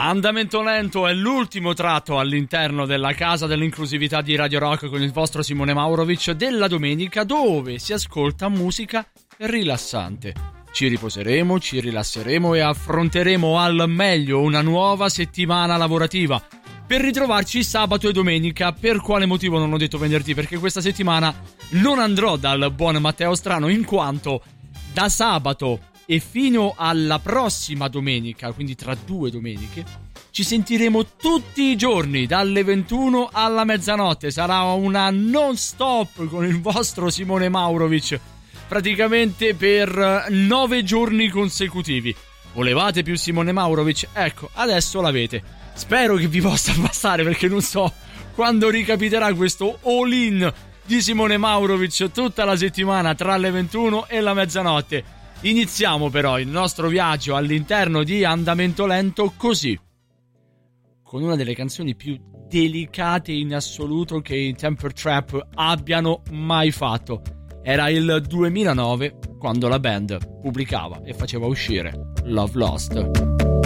Andamento lento è l'ultimo tratto all'interno della casa dell'inclusività di Radio Rock con il vostro Simone Maurovic della domenica, dove si ascolta musica rilassante. Ci riposeremo, ci rilasseremo e affronteremo al meglio una nuova settimana lavorativa per ritrovarci sabato e domenica. Per quale motivo non ho detto venerdì? Perché questa settimana non andrò dal buon Matteo Strano, in quanto da sabato e fino alla prossima domenica, quindi tra 2 domeniche, ci sentiremo tutti i giorni dalle 21 alla mezzanotte. Sarà una non stop con il vostro Simone Maurovic, praticamente per 9 giorni consecutivi. Volevate più Simone Maurovic? Ecco, adesso l'avete. Spero che vi possa bastare, perché non so quando ricapiterà questo all-in di Simone Maurovic tutta la settimana tra le 21 e la mezzanotte. Iniziamo però il nostro viaggio all'interno di Andamento Lento così, con una delle canzoni più delicate in assoluto che i Temper Trap abbiano mai fatto. Era il 2009 quando la band pubblicava e faceva uscire Love Lost.